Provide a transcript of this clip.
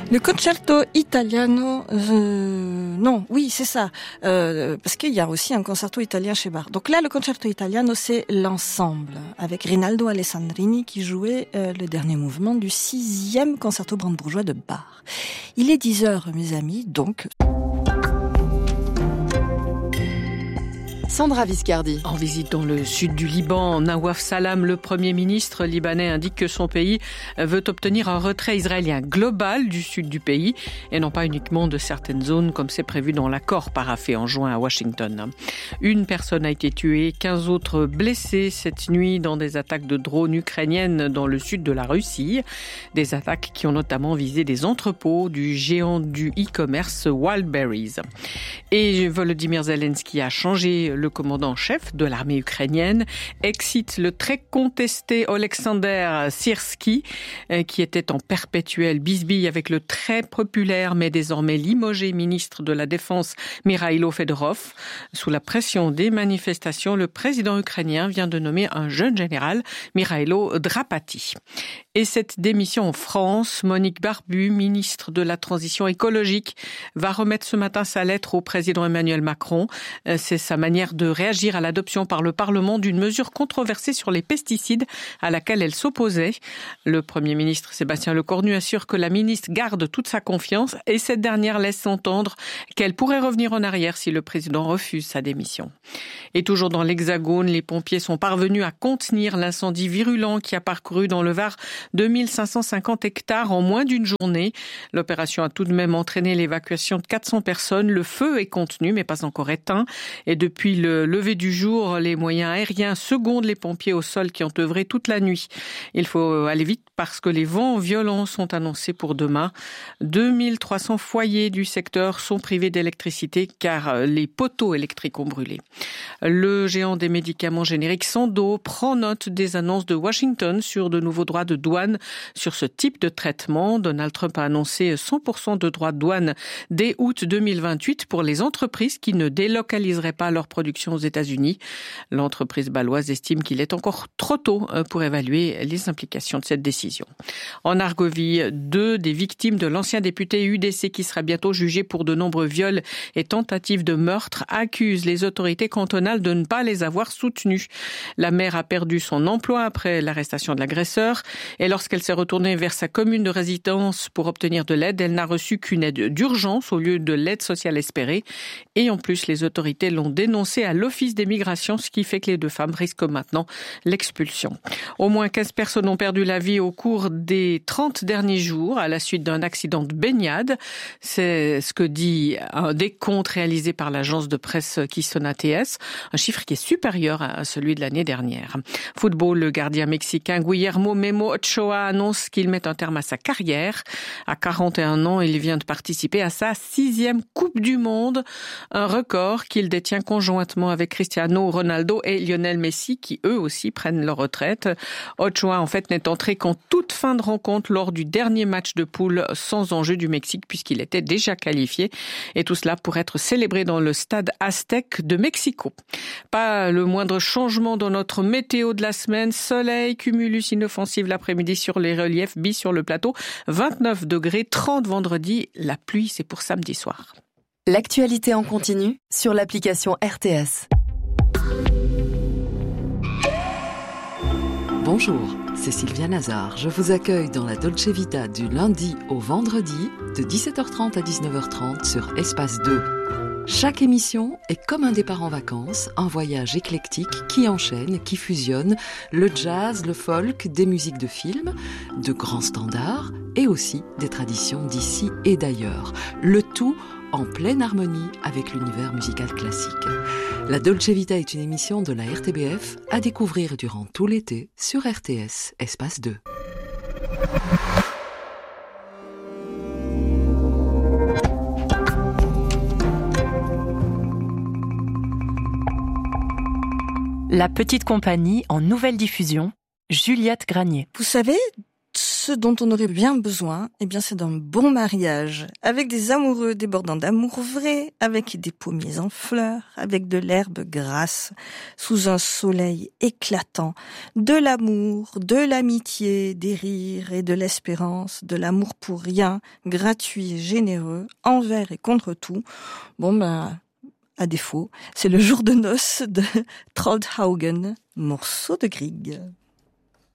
Le concerto italiano, non, oui, c'est ça, parce qu'il y a aussi un concerto italien chez Bach. Donc là, le concerto italiano, c'est l'ensemble, avec Rinaldo Alessandrini qui jouait le dernier mouvement du 6e concerto brandebourgeois de Bach. Il est 10h, mes amis, donc... Sandra Viscardi. En visite dans le sud du Liban, Nawaf Salam, le Premier ministre libanais, indique que son pays veut obtenir un retrait israélien global du sud du pays et non pas uniquement de certaines zones comme c'est prévu dans l'accord paraphé en juin à Washington. Une personne a été tuée, 15 autres blessés cette nuit dans des attaques de drones ukrainiennes dans le sud de la Russie. Des attaques qui ont notamment visé des entrepôts du géant du e-commerce Wildberries. Et Volodymyr Zelensky a changé le commandant-chef de l'armée ukrainienne, excite le très contesté Oleksandr Syrski, qui était en perpétuelle bisbille avec le très populaire mais désormais limogé ministre de la Défense Mikhailo Fedorov. Sous la pression des manifestations, le président ukrainien vient de nommer un jeune général, Mikhailo Drapati. Et cette démission en France, Monique Barbu, ministre de la Transition écologique, va remettre ce matin sa lettre au président Emmanuel Macron. C'est sa manière de réagir à l'adoption par le Parlement d'une mesure controversée sur les pesticides à laquelle elle s'opposait. Le Premier ministre Sébastien Lecornu assure que la ministre garde toute sa confiance et cette dernière laisse entendre qu'elle pourrait revenir en arrière si le président refuse sa démission. Et toujours dans l'Hexagone, les pompiers sont parvenus à contenir l'incendie virulent qui a parcouru dans le Var 2550 hectares en moins d'une journée. L'opération a tout de même entraîné l'évacuation de 400 personnes. Le feu est contenu mais pas encore éteint. Et depuis le lever du jour, les moyens aériens secondent les pompiers au sol qui ont œuvré toute la nuit. Il faut aller vite parce que les vents violents sont annoncés pour demain. 2300 foyers du secteur sont privés d'électricité car les poteaux électriques ont brûlé. Le géant des médicaments génériques Sandoz prend note des annonces de Washington sur de nouveaux droits de douane sur ce type de traitement. Donald Trump a annoncé 100% de droits de douane dès août 2028 pour les entreprises qui ne délocaliseraient pas leur production aux États-Unis. L'entreprise bâloise estime qu'il est encore trop tôt pour évaluer les implications de cette décision. En Argovie, 2 des victimes de l'ancien député UDC qui sera bientôt jugé pour de nombreux viols et tentatives de meurtre accusent les autorités cantonales de ne pas les avoir soutenus. La mère a perdu son emploi après l'arrestation de l'agresseur et lorsqu'elle s'est retournée vers sa commune de résidence pour obtenir de l'aide, elle n'a reçu qu'une aide d'urgence au lieu de l'aide sociale espérée. Et en plus, les autorités l'ont dénoncé à l'Office des migrations, ce qui fait que les 2 femmes risquent maintenant l'expulsion. Au moins 15 personnes ont perdu la vie au cours des 30 derniers jours à la suite d'un accident de baignade. C'est ce que dit un décompte réalisé par l'agence de presse Kissona TS, un chiffre qui est supérieur à celui de l'année dernière. Football, le gardien mexicain Guillermo Memo Ochoa annonce qu'il met un terme à sa carrière. À 41 ans, il vient de participer à sa 6e Coupe du Monde, un record qu'il détient conjointement avec Cristiano Ronaldo et Lionel Messi, qui eux aussi prennent leur retraite. Ochoa, en fait, n'est entré qu'en toute fin de rencontre lors du dernier match de poule sans enjeu du Mexique, puisqu'il était déjà qualifié. Et tout cela pour être célébré dans le stade Aztec de Mexico. Pas le moindre changement dans notre météo de la semaine. Soleil, cumulus inoffensif l'après-midi sur les reliefs, bis sur le plateau. 29 degrés, 30 vendredi. La pluie, c'est pour samedi soir. L'actualité en continu sur l'application RTS. Bonjour, c'est Sylvia Nazar. Je vous accueille dans la Dolce Vita du lundi au vendredi de 17h30 à 19h30 sur Espace 2. Chaque émission est comme un départ en vacances, un voyage éclectique qui enchaîne, qui fusionne le jazz, le folk, des musiques de films, de grands standards et aussi des traditions d'ici et d'ailleurs. Le tout en pleine harmonie avec l'univers musical classique. La Dolce Vita est une émission de la RTBF à découvrir durant tout l'été sur RTS Espace 2. La Petite Compagnie en nouvelle diffusion, Juliette Granier. Vous savez, ce dont on aurait bien besoin, eh bien, c'est d'un bon mariage, avec des amoureux débordant d'amour vrai, avec des pommiers en fleurs, avec de l'herbe grasse, sous un soleil éclatant, de l'amour, de l'amitié, des rires et de l'espérance, de l'amour pour rien, gratuit et généreux, envers et contre tout. Bon, ben, à défaut, c'est le jour de noces de Troldhaugen, morceau de Grieg.